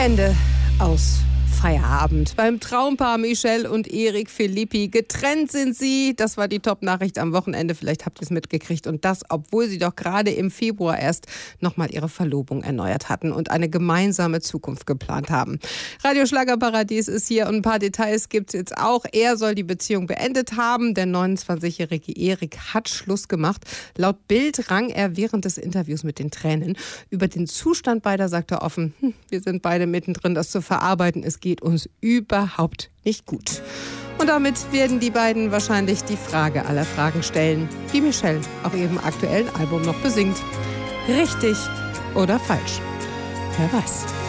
Ende aus Feierabend. Beim Traumpaar Michelle und Erik Philippi. Getrennt sind sie. Das war die Top-Nachricht am Wochenende. Vielleicht habt ihr es mitgekriegt. Und das, obwohl sie doch gerade im Februar erst nochmal ihre Verlobung erneuert hatten und eine gemeinsame Zukunft geplant haben. Radio Schlagerparadies ist hier und ein paar Details gibt's jetzt auch. Er soll die Beziehung beendet haben. Der 29-jährige Erik hat Schluss gemacht. Laut Bild rang er während des Interviews mit den Tränen. Über den Zustand beider sagt er offen, wir sind beide mittendrin, das zu verarbeiten. Es geht uns überhaupt nicht gut. Und damit werden die beiden wahrscheinlich die Frage aller Fragen stellen, die Michelle auf ihrem aktuellen Album noch besingt. Richtig oder falsch? Wer weiß.